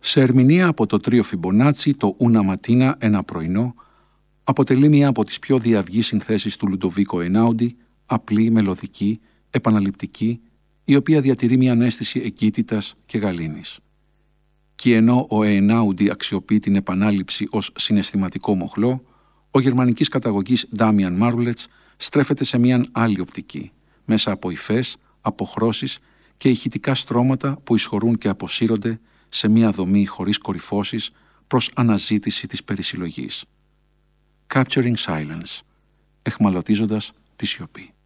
Σε ερμηνεία από το τρίο Φιμπονάτσι, το «Una Mattina», ένα πρωινό, αποτελεί μία από τις πιο διαυγείς συνθέσεις του Λουντοβίκο Εινάουντι, απλή, μελωδική, επαναληπτική, η οποία διατηρεί μια αίσθηση εγκύτητας και γαλήνης. Και ενώ ο Εινάουντι αξιοποιεί την επανάληψη ως συναισθηματικό μοχλό, ο γερμανικής καταγωγής Ντάμιαν Μάρουλετς στρέφεται σε μιαν άλλη οπτική, μέσα από υφές, αποχρώσεις και ηχητικά στρώματα που εισχωρούν και αποσύρονται σε μια δομή χωρίς κορυφώσεις προς αναζήτηση της περισυλλογής. Capturing silence, εχμαλωτίζοντας τη σιωπή.